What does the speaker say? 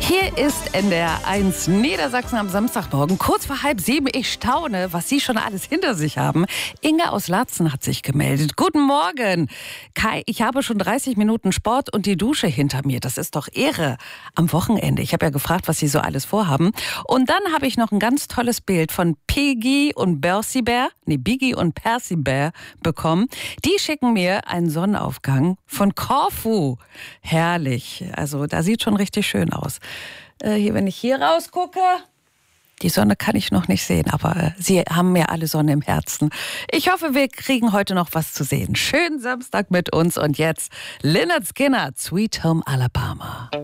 Hier ist NDR 1 Niedersachsen am Samstagmorgen, kurz vor 6:30. Ich staune, was Sie schon alles hinter sich haben. Inge aus Laatzen hat sich gemeldet. Guten Morgen. Kai, ich habe schon 30 Minuten Sport und die Dusche hinter mir. Das ist doch Ehre am Wochenende. Ich habe ja gefragt, was Sie so alles vorhaben. Und dann habe ich noch ein ganz tolles Bild von Biggie und Percy Bear bekommen. Die schicken mir einen Sonnenaufgang von Korfu. Herrlich. Also da sieht schon richtig schön aus. Hier, wenn ich hier rausgucke, die Sonne kann ich noch nicht sehen, aber Sie haben ja alle Sonne im Herzen. Ich hoffe, wir kriegen heute noch was zu sehen. Schönen Samstag mit uns und jetzt Lynyrd Skynyrd, Sweet Home Alabama.